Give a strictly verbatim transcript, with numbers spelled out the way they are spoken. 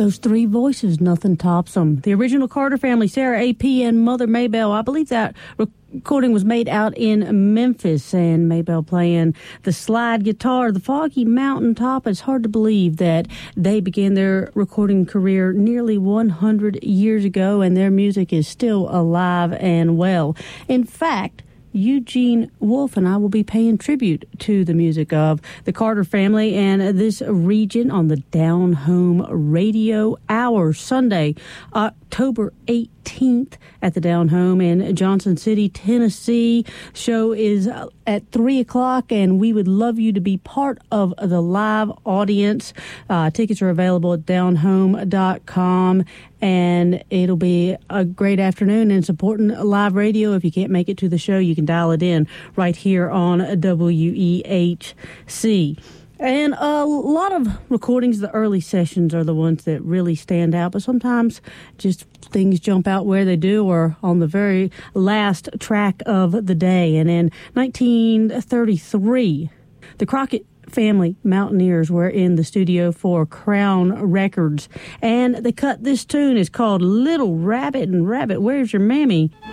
Those three voices, nothing tops them. The original Carter family, Sarah A P and Mother Maybelle. I believe that recording was made out in Memphis, and Maybelle playing the slide guitar, the Foggy Mountaintop. It's hard to believe that they began their recording career nearly one hundred years ago, and their music is still alive and well. In fact, Eugene Wolf and I will be paying tribute to the music of the Carter family and this region on the Down Home Radio Hour, Sunday, October eighteenth at the Down Home in Johnson City, Tennessee. Show is at three o'clock, and we would love you to be part of the live audience. Uh, tickets are available at down home dot com, and it'll be a great afternoon. And supporting live radio, if you can't make it to the show, you can dial it in right here on W E H C. And a lot of recordings, the early sessions are the ones that really stand out, but sometimes just things jump out where they do or on the very last track of the day. And in nineteen thirty-three, the Crockett family Mountaineers were in the studio for Crown Records, and they cut this tune. It's called Little Rabbit and Rabbit, Where's Your Mammy?